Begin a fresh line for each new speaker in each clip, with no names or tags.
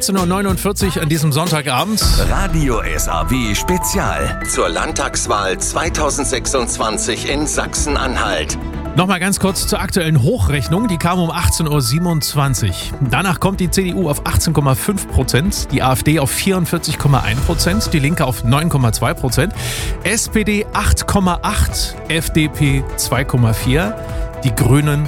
18.49 Uhr an diesem Sonntagabend.
Radio SAW Spezial zur Landtagswahl 2026 in Sachsen-Anhalt.
Nochmal ganz kurz zur aktuellen Hochrechnung. Die kam um 18.27 Uhr. Danach kommt die CDU auf 18,5%, die AfD auf 44,1%, die Linke auf 9,2%, SPD 8,8%, FDP 2,4%, die Grünen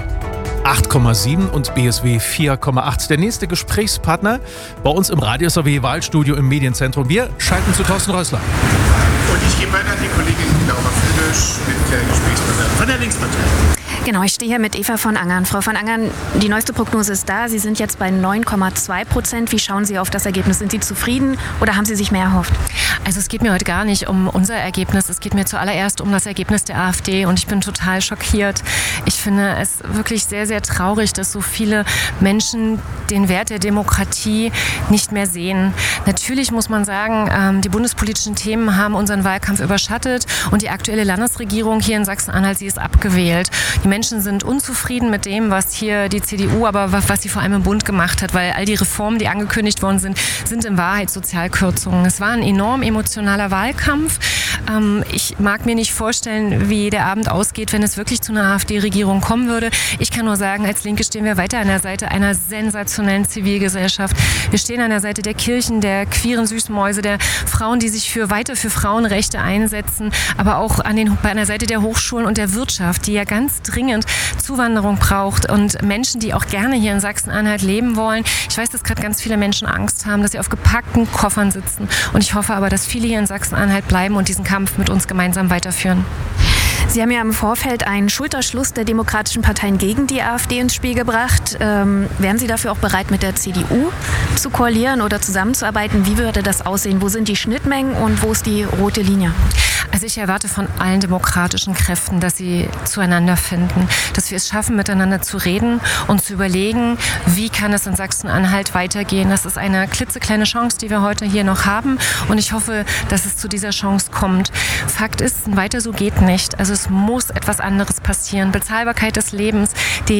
8,7 und BSW 4,8. Der nächste Gesprächspartner bei uns im Radio SAW Wahlstudio im Medienzentrum. Wir schalten zu Thorsten Rössler.
Und ich gebe weiter an die Kollegin Laura Friedrich mit der Gesprächspartnerin von der Linkspartei.
Genau, ich stehe hier mit Eva von Angern. Frau von Angern, die neueste Prognose ist da. Sie sind jetzt bei 9,2%. Wie schauen Sie auf das Ergebnis? Sind Sie zufrieden oder haben Sie sich mehr erhofft?
Also es geht mir heute gar nicht um unser Ergebnis. Es geht mir zuallererst um das Ergebnis der AfD und ich bin total schockiert. Ich finde es wirklich sehr, sehr traurig, dass so viele Menschen den Wert der Demokratie nicht mehr sehen. Natürlich muss man sagen, die bundespolitischen Themen haben unseren Wahlkampf überschattet und die aktuelle Landesregierung hier in Sachsen-Anhalt, sie ist abgewählt. Die Menschen sind unzufrieden mit dem, was hier die CDU, aber was sie vor allem im Bund gemacht hat, weil all die Reformen, die angekündigt worden sind in Wahrheit Sozialkürzungen. Es war ein enorm emotionaler Wahlkampf. Ich mag mir nicht vorstellen, wie der Abend ausgeht, wenn es wirklich zu einer AfD-Regierung kommen würde. Ich kann nur sagen, als Linke stehen wir weiter an der Seite einer sensationellen Zivilgesellschaft. Wir stehen an der Seite der Kirchen, der queeren Süßmäuse, der Frauen, die sich weiter für Frauenrechte einsetzen, aber auch an der Seite der Hochschulen und der Wirtschaft, die ja ganz dringend Zuwanderung braucht und Menschen, die auch gerne hier in Sachsen-Anhalt leben wollen. Ich weiß, dass gerade ganz viele Menschen Angst haben, dass sie auf gepackten Koffern sitzen. Und ich hoffe aber, dass viele hier in Sachsen-Anhalt bleiben und diesen Kampf mit uns gemeinsam weiterführen.
Sie haben ja im Vorfeld einen Schulterschluss der demokratischen Parteien gegen die AfD ins Spiel gebracht. Wären Sie dafür auch bereit, mit der CDU zu koalieren oder zusammenzuarbeiten? Wie würde das aussehen? Wo sind die Schnittmengen und wo ist die rote Linie?
Also ich erwarte von allen demokratischen Kräften, dass sie zueinander finden, dass wir es schaffen, miteinander zu reden und zu überlegen, wie kann es in Sachsen-Anhalt weitergehen. Das ist eine klitzekleine Chance, die wir heute hier noch haben und ich hoffe, dass es zu dieser Chance kommt. Fakt ist, weiter so geht nicht. Also es muss etwas anderes passieren. Bezahlbarkeit des Lebens,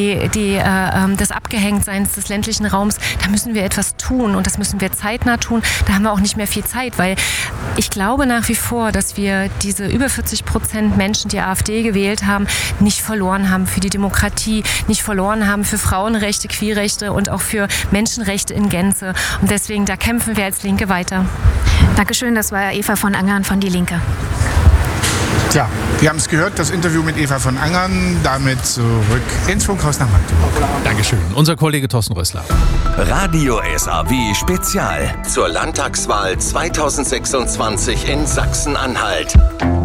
des Abgehängtseins des ländlichen Raums, da müssen wir etwas tun und das müssen wir zeitnah tun. Da haben wir auch nicht mehr viel Zeit, weil ich glaube nach wie vor, dass wir diese über 40% Menschen, die AfD gewählt haben, nicht verloren haben für die Demokratie, nicht verloren haben für Frauenrechte, Queerrechte und auch für Menschenrechte in Gänze. Und deswegen, da kämpfen wir als Linke weiter.
Dankeschön, das war Eva von Angern von Die Linke.
Tja, wir haben es gehört, das Interview mit Eva von Angern. Damit zurück ins Funkhaus nach Magdeburg.
Dankeschön. Unser Kollege Thorsten Rössler.
Radio SAW Spezial zur Landtagswahl 2026 in Sachsen-Anhalt.